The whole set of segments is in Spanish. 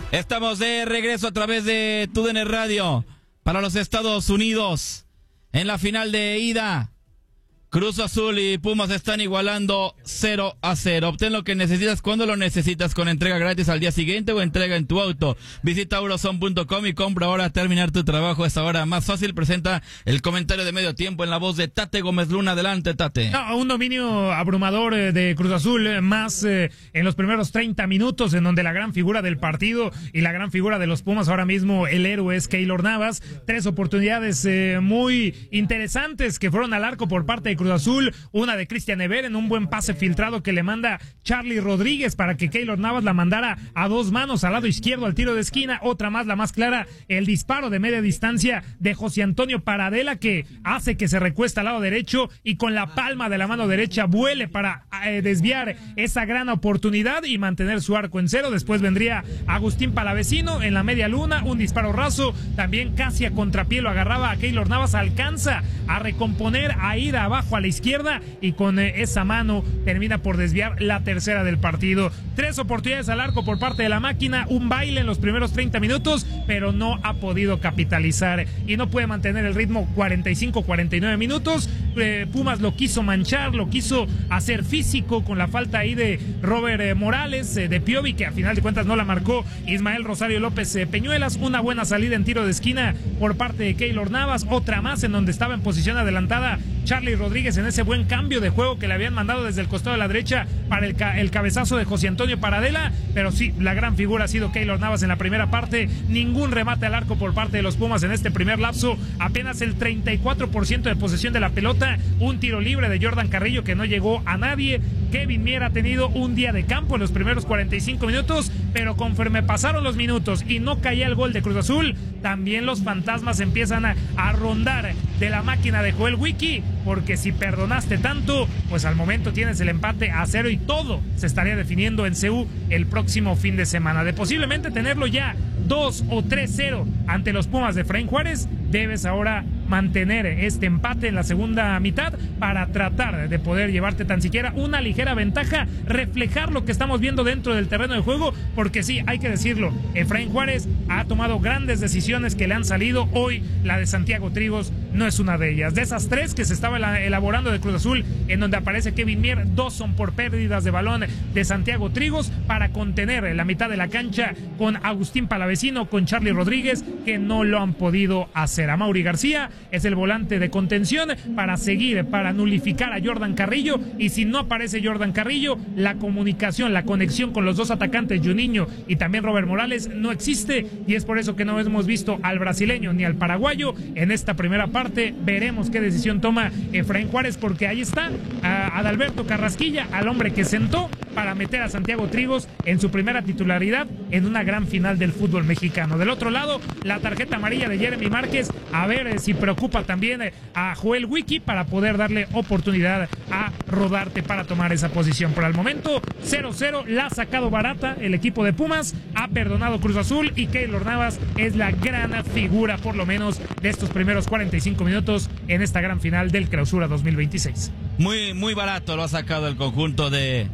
Estamos de regreso a través de TUDN Radio para los Estados Unidos. En la final de ida, Cruz Azul y Pumas están igualando 0-0. Obtén lo que necesitas cuando lo necesitas con entrega gratis al día siguiente o entrega en tu auto. Visita Auroson.com y compra ahora. Terminar tu trabajo es ahora más fácil. Presenta el comentario de medio tiempo en la voz de Tate Gómez Luna. Adelante, Tate. No, un dominio abrumador de Cruz Azul, más en los primeros 30 minutos, en donde la gran figura del partido y la gran figura de los Pumas, ahora mismo el héroe es Keylor Navas. 3 oportunidades muy interesantes que fueron al arco por parte de Cruz Azul, una de Cristian Ever en un buen pase filtrado que le manda Charlie Rodríguez para que Keylor Navas la mandara a 2 manos al lado izquierdo al tiro de esquina. Otra más, la más clara, el disparo de media distancia de José Antonio Paradela, que hace que se recuesta al lado derecho y con la palma de la mano derecha vuele para desviar esa gran oportunidad y mantener su arco en cero. Después vendría Agustín Palavecino en la media luna, un disparo raso, también casi a contrapié lo agarraba a Keylor Navas, alcanza a recomponer, a ir abajo a la izquierda y con esa mano termina por desviar la tercera del partido. 3 oportunidades al arco por parte de la máquina, un baile en los primeros 30 minutos, pero no ha podido capitalizar y no puede mantener el ritmo 45-49 minutos. Pumas lo quiso manchar, lo quiso hacer físico con la falta ahí de Robert Morales, de Piovi, que a final de cuentas no la marcó Ismael Rosario López Peñuelas. Una buena salida en tiro de esquina por parte de Keylor Navas, otra más en donde estaba en posición adelantada Charlie Rodríguez en ese buen cambio de juego que le habían mandado desde el costado de la derecha para el cabezazo de José Antonio Paradela, pero sí, la gran figura ha sido Keylor Navas en la primera parte. Ningún remate al arco por parte de los Pumas en este primer lapso, apenas el 34% de posesión de la pelota, un tiro libre de Jordan Carrillo que no llegó a nadie. Kevin Mier ha tenido un día de campo en los primeros 45 minutos, pero conforme pasaron los minutos y no caía el gol de Cruz Azul, también los fantasmas empiezan a rondar de la máquina de Joel Wiki, porque si perdonaste tanto, pues al momento tienes el empate a 0 y todo se estaría definiendo en CU el próximo fin de semana. De posiblemente tenerlo ya 2 o 3-0 ante los Pumas de Efraín Juárez, debes ahora mantener este empate en la segunda mitad para tratar de poder llevarte tan siquiera una ligera ventaja, reflejar lo que estamos viendo dentro del terreno de juego, porque sí, hay que decirlo, Efraín Juárez ha tomado grandes decisiones que le han salido. Hoy la de Santiago Trigos no es una de ellas. De esas 3 que se estaba elaborando de Cruz Azul, en donde aparece Kevin Mier, 2 son por pérdidas de balón de Santiago Trigos para contener la mitad de la cancha con Agustín Palavecino, con Charlie Rodríguez, que no lo han podido hacer. Amaury García es el volante de contención para seguir, para nulificar a Jordan Carrillo, y si no aparece Jordan Carrillo, la comunicación, la conexión con los dos atacantes, Juninho y también Robert Morales, no existe, y es por eso que no hemos visto al brasileño ni al paraguayo en esta primera parte. Veremos qué decisión toma Efraín Juárez, porque ahí está a Adalberto Carrasquilla, al hombre que sentó para meter a Santiago Trigos en su primera titularidad en una gran final del fútbol mexicano. Del otro lado, la tarjeta amarilla de Jeremy Márquez, a ver si preocupa también a Joel Wiki para poder darle oportunidad a Rodarte para tomar esa posición. Por el momento, 0-0, la ha sacado barata el equipo de Pumas, ha perdonado Cruz Azul, y Keylor Navas es la gran figura, por lo menos, de estos primeros 45 minutos en esta gran final del Clausura 2026. Muy barato lo ha sacado el conjunto de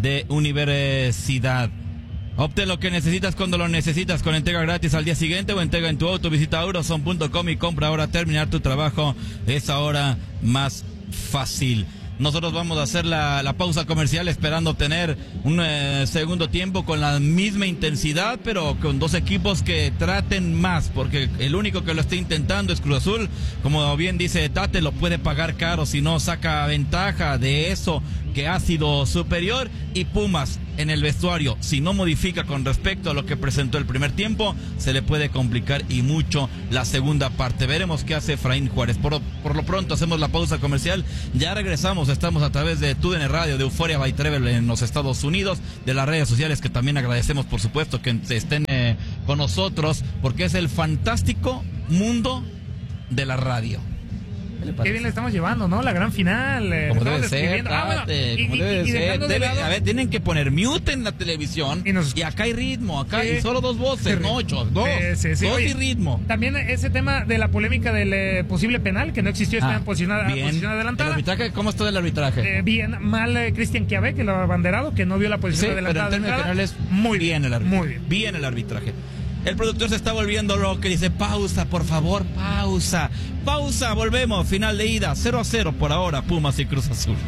Universidad. Obtén lo que necesitas cuando lo necesitas con entrega gratis al día siguiente o entrega en tu auto. Visita Auroson.com y compra ahora. Terminar tu trabajo es ahora más fácil. Nosotros vamos a hacer la pausa comercial esperando tener un segundo tiempo con la misma intensidad, pero con 2 equipos que traten más, porque el único que lo está intentando es Cruz Azul. Como bien dice Tate, lo puede pagar caro si no saca ventaja de eso que ha sido superior. Y Pumas en el vestuario, si no modifica con respecto a lo que presentó el primer tiempo, se le puede complicar y mucho la segunda parte. Veremos qué hace Efraín Juárez. Por lo pronto hacemos la pausa comercial, ya regresamos. Estamos a través de TUDN Radio, de Euphoria by Travel en los Estados Unidos, de las redes sociales, que también agradecemos por supuesto que estén con nosotros, porque es el fantástico mundo de la radio. Qué bien le estamos llevando, ¿no? La gran final. Como debe ser, y dejando de lado... A ver, tienen que poner mute en la televisión y acá hay ritmo, acá hay solo dos voces, no 8, dos. Dos y ritmo. También ese tema de la polémica del posible penal, que no existió, está en posición adelantada. ¿El arbitraje? ¿Cómo está el arbitraje? Bien, mal Cristian Chiave, que lo ha abanderado, que no vio la posición adelantada. Pero en términos generales, muy bien el arbitraje. Bien el arbitraje. El productor se está volviendo loco y dice, pausa, por favor, pausa. Pausa, volvemos, final de ida, 0-0 por ahora, Pumas y Cruz Azul.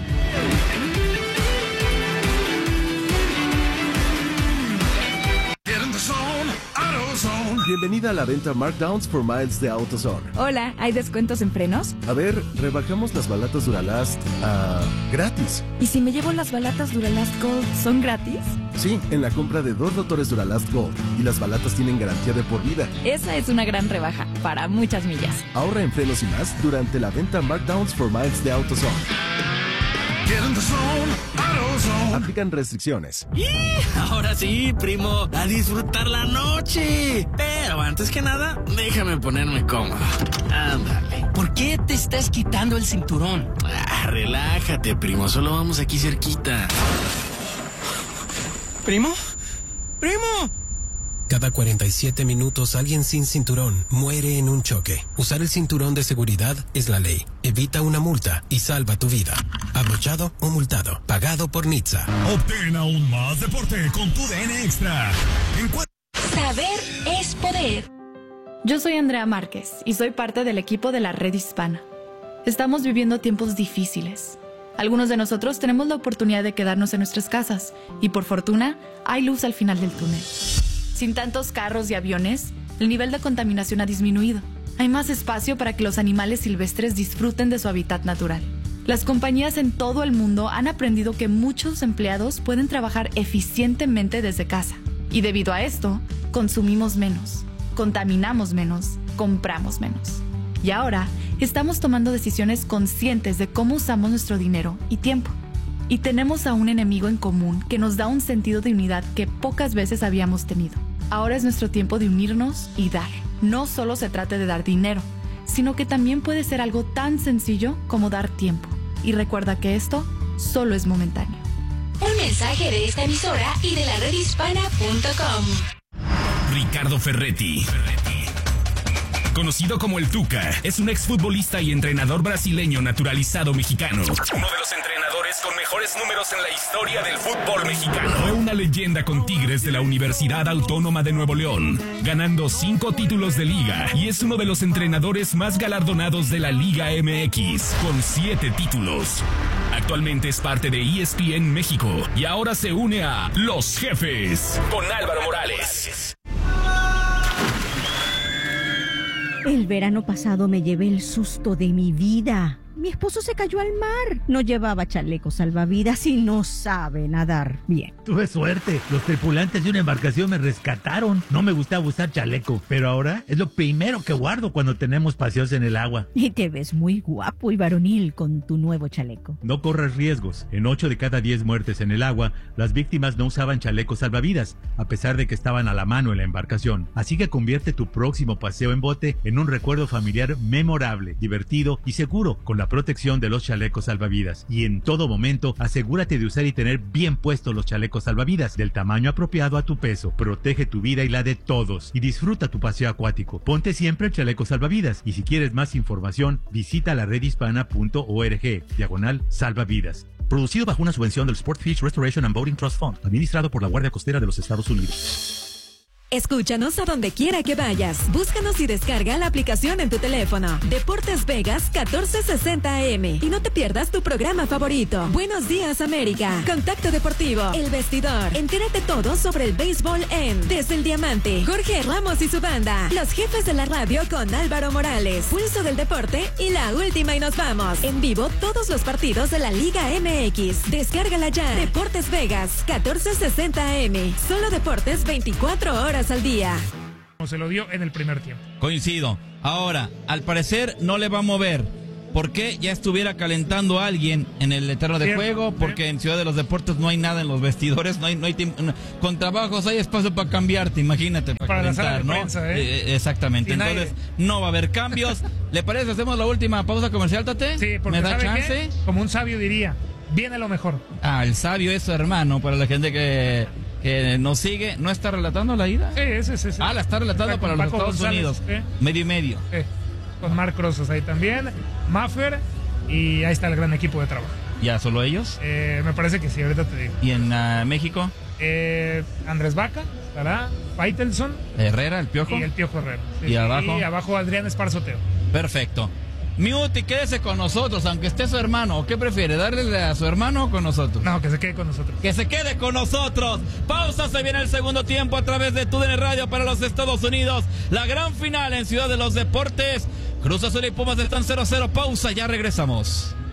Bienvenida a la venta Markdowns for Miles de AutoZone. Hola, ¿hay descuentos en frenos? A ver, rebajamos las balatas Duralast a gratis. ¿Y si me llevo las balatas Duralast Gold, son gratis? Sí, en la compra de 2 rotores Duralast Gold. Y las balatas tienen garantía de por vida. Esa es una gran rebaja, para muchas millas. Ahorra en frenos y más durante la venta Markdowns for Miles de AutoZone. Aplican restricciones. Ahora sí, primo, a disfrutar la noche. Pero antes que nada, déjame ponerme cómodo. Ándale. ¿Por qué te estás quitando el cinturón? Relájate, primo, solo vamos aquí cerquita. ¿Primo? ¡Primo! Cada 47 minutos alguien sin cinturón muere en un choque. Usar el cinturón de seguridad es la ley. Evita una multa y salva tu vida. Abrochado o multado. Pagado por NHTSA. Obtén aún más deporte con tu DN Extra. Saber es poder. Yo soy Andrea Márquez y soy parte del equipo de la Red Hispana. Estamos viviendo tiempos difíciles. Algunos de nosotros tenemos la oportunidad de quedarnos en nuestras casas y por fortuna hay luz al final del túnel. Sin tantos carros y aviones, el nivel de contaminación ha disminuido. Hay más espacio para que los animales silvestres disfruten de su hábitat natural. Las compañías en todo el mundo han aprendido que muchos empleados pueden trabajar eficientemente desde casa. Y debido a esto, consumimos menos, contaminamos menos, compramos menos. Y ahora, estamos tomando decisiones conscientes de cómo usamos nuestro dinero y tiempo. Y tenemos a un enemigo en común que nos da un sentido de unidad que pocas veces habíamos tenido. Ahora es nuestro tiempo de unirnos y dar. No solo se trata de dar dinero, sino que también puede ser algo tan sencillo como dar tiempo. Y recuerda que esto solo es momentáneo. Un mensaje de esta emisora y de la redhispana.com. Ricardo Ferretti, conocido como el Tuca, es un exfutbolista y entrenador brasileño naturalizado mexicano. Uno de los entrenadores con mejores números en la historia del fútbol mexicano. Fue una leyenda con Tigres de la Universidad Autónoma de Nuevo León, ganando 5 títulos de liga, y es uno de los entrenadores más galardonados de la Liga MX, con 7 títulos. Actualmente es parte de ESPN México y ahora se une a Los Jefes con Álvaro Morales. El verano pasado me llevé el susto de mi vida. Mi esposo se cayó al mar. No llevaba chaleco salvavidas y no sabe nadar bien. Tuve suerte. Los tripulantes de una embarcación me rescataron. No me gustaba usar chaleco, pero ahora es lo primero que guardo cuando tenemos paseos en el agua. Y te ves muy guapo y varonil con tu nuevo chaleco. No corras riesgos. En 8 de cada 10 muertes en el agua, las víctimas no usaban chalecos salvavidas, a pesar de que estaban a la mano en la embarcación. Así que convierte tu próximo paseo en bote en un recuerdo familiar memorable, divertido y seguro con la protección de los chalecos salvavidas. Y en todo momento, asegúrate de usar y tener bien puestos los chalecos salvavidas del tamaño apropiado a tu peso. Protege tu vida y la de todos y disfruta tu paseo acuático. Ponte siempre el chaleco salvavidas y si quieres más información, visita la redhispana.org/salvavidas. Producido bajo una subvención del Sportfish Restoration and Boating Trust Fund, administrado por la Guardia Costera de los Estados Unidos. Escúchanos a donde quiera que vayas. Búscanos y descarga la aplicación en tu teléfono. Deportes Vegas 1460 AM. Y no te pierdas tu programa favorito. Buenos días, América. Contacto Deportivo. El Vestidor. Entérate todo sobre el béisbol en Desde el Diamante. Jorge Ramos y su banda. Los Jefes de la Radio con Álvaro Morales. Pulso del Deporte y La Última y nos vamos. En vivo todos los partidos de la Liga MX. Descárgala ya. Deportes Vegas 1460 AM. Solo deportes 24 horas al día. Como se lo dio en el primer tiempo. Coincido. Ahora, al parecer no le va a mover. ¿por qué ya estuviera calentando a alguien en el terreno de juego? Porque en Ciudad de los Deportes no hay nada en los vestidores, no hay tiempo, con trabajos hay espacio para cambiarte, imagínate, para calentar, la sala de ¿no? prensa, Exactamente, sin entonces aire. no va a haber cambios. ¿Le parece? ¿Hacemos la última pausa comercial, Tate? Sí, porque ¿me da ¿sabe chance? qué? Como un sabio diría, viene lo mejor. El sabio es su hermano, para la gente que nos sigue. ¿No está relatando la ida? Sí. La está relatando para los Paco Estados González, Unidos. Medio y medio. Con Marc Rosas ahí también, Maffer, y ahí está el gran equipo de trabajo. ¿Ya solo ellos? Me parece que sí, ahorita te digo. ¿Y en México? Andrés Vaca, estará, Faitelson. Herrera, el Piojo. Y el Piojo Herrera. ¿Y abajo? Y abajo Adrián Esparzoteo. Perfecto. Miuti, quédese con nosotros, aunque esté su hermano. ¿Qué prefiere, darle a su hermano o con nosotros? No, que se quede con nosotros. ¡Que se quede con nosotros! Pausa, se viene el segundo tiempo a través de TUDN Radio para los Estados Unidos. La gran final en Ciudad de los Deportes. Cruz Azul y Pumas están 0-0. Pausa, ya regresamos.